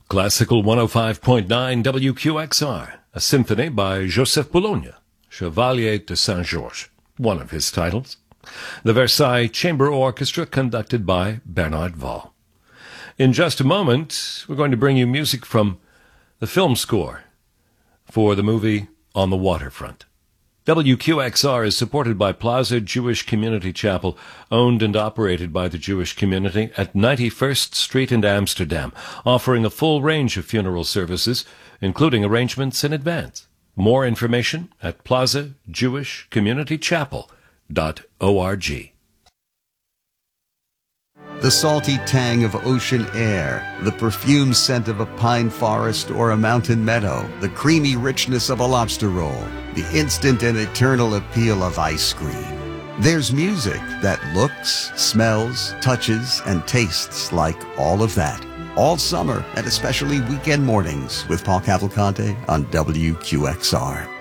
Classical 105.9 WQXR, a symphony by Joseph Bologna, Chevalier de Saint-Georges, one of his titles. The Versailles Chamber Orchestra, conducted by Bernard Wahl. In just a moment, we're going to bring you music from the film score for the movie On the Waterfront. WQXR is supported by Plaza Jewish Community Chapel, owned and operated by the Jewish community at 91st Street in Amsterdam, offering a full range of funeral services, including arrangements in advance. More information at plazajewishcommunitychapel.org. The salty tang of ocean air, the perfume scent of a pine forest or a mountain meadow, the creamy richness of a lobster roll, the instant and eternal appeal of ice cream. There's music that looks, smells, touches, and tastes like all of that. All summer and especially weekend mornings with Paul Cavalcante on WQXR.